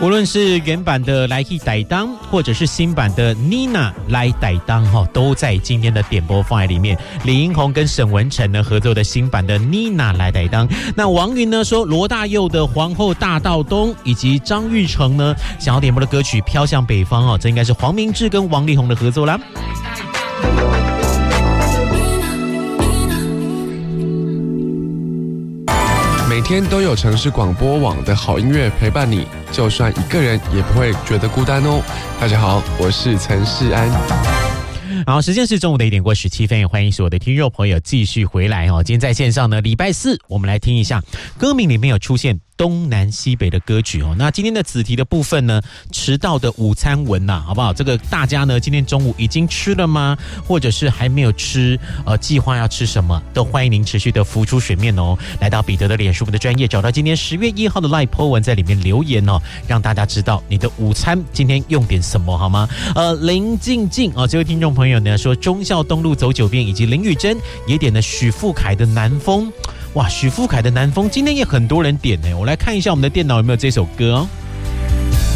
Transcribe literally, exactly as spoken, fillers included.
无论是原版的来去逮当，或者是新版的 Nina 来逮当哈，都在今天的点播范围里面。李英宏跟沈文程呢合作的新版的 Nina 来逮当。那王云呢说罗大佑的皇后大道东，以及张玉成呢想要点播的歌曲飘向北方哦，这应该是黄明志跟王力宏的合作啦。 每天都有城市广播网的好音乐陪伴你，就算一个人也不会觉得孤单哦。大家好，我是陈世安。 好，时间是中午的一点过十七分，也欢迎所有的听众朋友继续回来哦。今天在线上呢，礼拜四我们来听一下歌名里面有出现东南西北的歌曲哦。那今天的子题的部分呢，迟到的午餐文呐、啊，好不好？这个大家呢，今天中午已经吃了吗？或者是还没有吃？呃，计划要吃什么？都欢迎您持续的浮出水面哦。来到彼得的脸书的专页，找到今天十月一号的 Live po 文，在里面留言哦，让大家知道你的午餐今天用点什么好吗？呃，林静静哦，这位听众朋友呢说忠孝东路走九遍，以及林宇珍也点了许富凯的南风。哇，许富凯的南风今天也很多人点呢，我来看一下我们的电脑有没有这首歌哦。